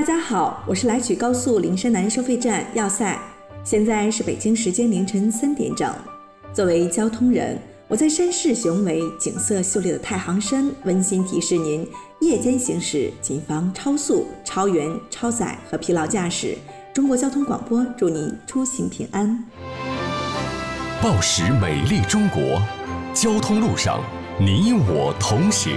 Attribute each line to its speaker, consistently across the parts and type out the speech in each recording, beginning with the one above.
Speaker 1: 家好，我是来取高速灵山南收费站要塞，现在是北京时间凌晨3点整。作为交通人，我在山势雄伟、景色秀丽的太行山温馨提示您：夜间行驶谨防超速、超员、超载和疲劳驾驶。中国交通广播祝您出行平安。
Speaker 2: 报时美丽中国，交通路上你我同行。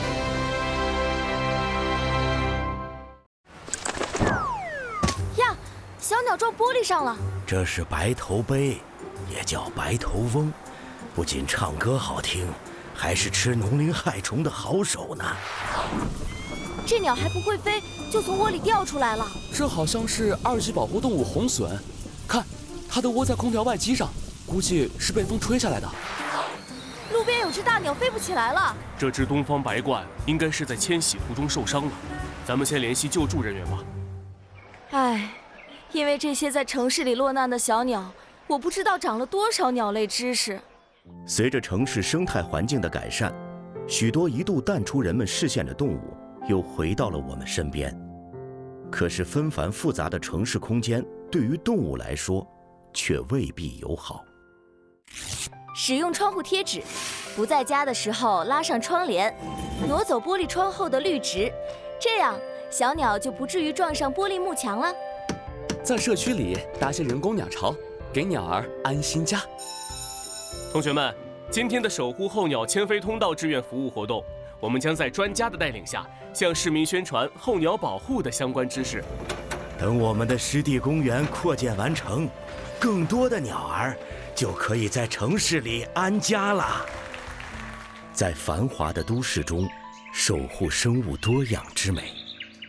Speaker 3: 呀，小鸟撞玻璃上了。
Speaker 4: 这是白头鹎，也叫白头翁，不仅唱歌好听，还是吃农林害虫的好手呢。
Speaker 3: 这鸟还不会飞，就从窝里掉出来了。
Speaker 5: 这好像是2级保护动物红隼，看，它的窝在空调外机上，估计是被风吹下来的。
Speaker 3: 路边有只大鸟飞不起来了。
Speaker 6: 这只东方白鹳应该是在迁徙途中受伤了，咱们先联系救助人员吧。
Speaker 3: 唉，因为这些在城市里落难的小鸟，我不知道长了多少鸟类知识。
Speaker 4: 随着城市生态环境的改善，许多一度淡出人们视线的动物又回到了我们身边。可是纷繁复杂的城市空间对于动物来说却未必友好。
Speaker 3: 使用窗户贴纸，不在家的时候拉上窗帘，挪走玻璃窗后的绿植，这样小鸟就不至于撞上玻璃幕墙了。
Speaker 5: 在社区里搭些人工鸟巢，给鸟儿安心家。
Speaker 6: 同学们，今天的守护候鸟迁飞通道志愿服务活动，我们将在专家的带领下，向市民宣传候鸟保护的相关知识。
Speaker 4: 等我们的湿地公园扩建完成，更多的鸟儿就可以在城市里安家了。在繁华的都市中，守护生物多样之美。